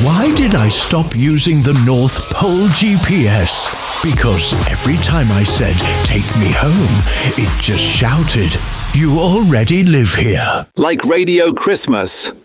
Why did I stop using the North Pole GPS? Because every time I said, "Take me home," it just shouted, "You already live here." Like Radio Christmas.